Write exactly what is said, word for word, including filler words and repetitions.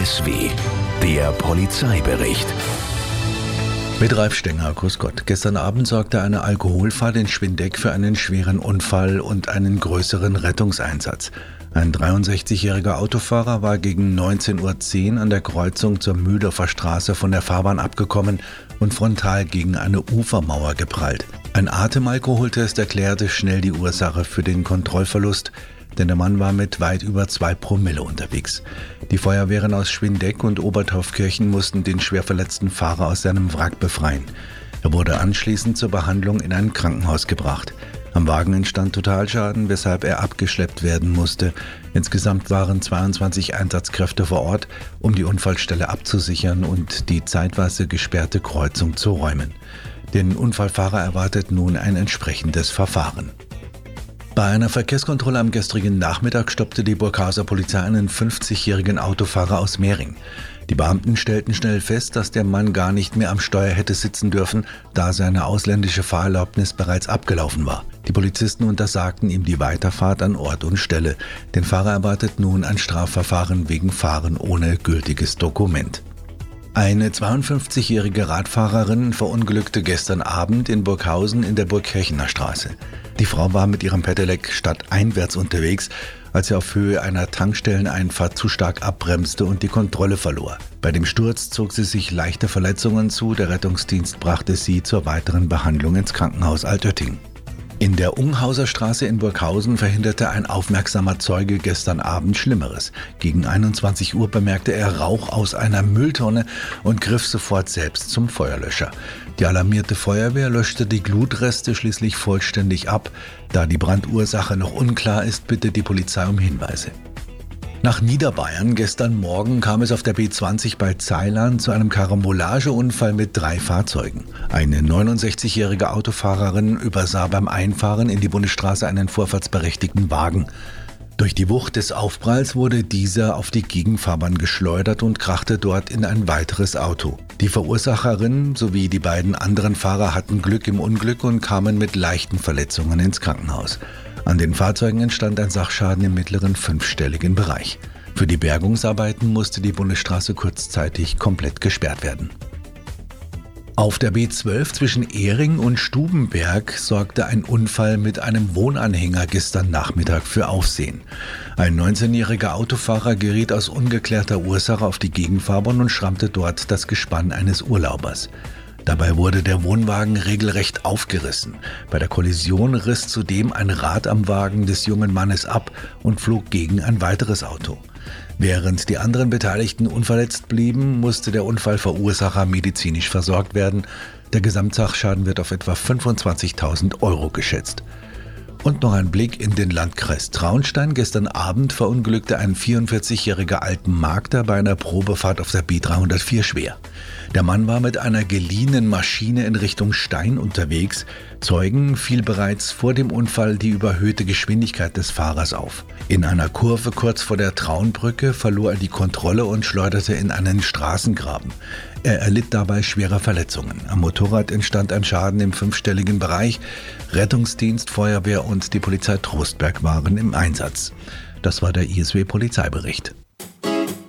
S W, der Polizeibericht. Mit Ralf Stenger, grüß Gott. Gestern Abend sorgte eine Alkoholfahrt in Schwindeck für einen schweren Unfall und einen größeren Rettungseinsatz. Ein dreiundsechzigjähriger Autofahrer war gegen neunzehn Uhr zehn an der Kreuzung zur Mühldorfer Straße von der Fahrbahn abgekommen und frontal gegen eine Ufermauer geprallt. Ein Atemalkoholtest erklärte schnell die Ursache für den Kontrollverlust, denn der Mann war mit weit über zwei Promille unterwegs. Die Feuerwehren aus Schwindeck und Obertaufkirchen mussten den schwer verletzten Fahrer aus seinem Wrack befreien. Er wurde anschließend zur Behandlung in ein Krankenhaus gebracht. Am Wagen entstand Totalschaden, weshalb er abgeschleppt werden musste. Insgesamt waren zweiundzwanzig Einsatzkräfte vor Ort, um die Unfallstelle abzusichern und die zeitweise gesperrte Kreuzung zu räumen. Den Unfallfahrer erwartet nun ein entsprechendes Verfahren. Bei einer Verkehrskontrolle am gestrigen Nachmittag stoppte die Burghauser Polizei einen fünfzigjährigen Autofahrer aus Mehring. Die Beamten stellten schnell fest, dass der Mann gar nicht mehr am Steuer hätte sitzen dürfen, da seine ausländische Fahrerlaubnis bereits abgelaufen war. Die Polizisten untersagten ihm die Weiterfahrt an Ort und Stelle. Den Fahrer erwartet nun ein Strafverfahren wegen Fahren ohne gültiges Dokument. Eine zweiundfünfzigjährige Radfahrerin verunglückte gestern Abend in Burghausen in der Burgkirchener Straße. Die Frau war mit ihrem Pedelec stadteinwärts unterwegs, als sie auf Höhe einer Tankstelleneinfahrt zu stark abbremste und die Kontrolle verlor. Bei dem Sturz zog sie sich leichte Verletzungen zu. Der Rettungsdienst brachte sie zur weiteren Behandlung ins Krankenhaus Altötting. In der Unghauser Straße in Burghausen verhinderte ein aufmerksamer Zeuge gestern Abend Schlimmeres. Gegen einundzwanzig Uhr bemerkte er Rauch aus einer Mülltonne und griff sofort selbst zum Feuerlöscher. Die alarmierte Feuerwehr löschte die Glutreste schließlich vollständig ab. Da die Brandursache noch unklar ist, bittet die Polizei um Hinweise. Nach Niederbayern gestern Morgen kam es auf der B zwanzig bei Zeilern zu einem Karambolageunfall mit drei Fahrzeugen. Eine neunundsechzigjährige Autofahrerin übersah beim Einfahren in die Bundesstraße einen vorfahrtsberechtigten Wagen. Durch die Wucht des Aufpralls wurde dieser auf die Gegenfahrbahn geschleudert und krachte dort in ein weiteres Auto. Die Verursacherin sowie die beiden anderen Fahrer hatten Glück im Unglück und kamen mit leichten Verletzungen ins Krankenhaus. An den Fahrzeugen entstand ein Sachschaden im mittleren fünfstelligen Bereich. Für die Bergungsarbeiten musste die Bundesstraße kurzzeitig komplett gesperrt werden. Auf der B zwölf zwischen Ehring und Stubenberg sorgte ein Unfall mit einem Wohnanhänger gestern Nachmittag für Aufsehen. Ein neunzehnjähriger Autofahrer geriet aus ungeklärter Ursache auf die Gegenfahrbahn und schrammte dort das Gespann eines Urlaubers. Dabei wurde der Wohnwagen regelrecht aufgerissen. Bei der Kollision riss zudem ein Rad am Wagen des jungen Mannes ab und flog gegen ein weiteres Auto. Während die anderen Beteiligten unverletzt blieben, musste der Unfallverursacher medizinisch versorgt werden. Der Gesamtsachschaden wird auf etwa fünfundzwanzigtausend Euro geschätzt. Und noch ein Blick in den Landkreis Traunstein. Gestern Abend verunglückte ein vierundvierzigjähriger Altenmarkter bei einer Probefahrt auf der B dreihundertvier schwer. Der Mann war mit einer geliehenen Maschine in Richtung Stein unterwegs. Zeugen fiel bereits vor dem Unfall die überhöhte Geschwindigkeit des Fahrers auf. In einer Kurve kurz vor der Traunbrücke verlor er die Kontrolle und schleuderte in einen Straßengraben. Er erlitt dabei schwere Verletzungen. Am Motorrad entstand ein Schaden im fünfstelligen Bereich. Rettungsdienst, Feuerwehr und die Polizei Trostberg waren im Einsatz. Das war der I S W-Polizeibericht.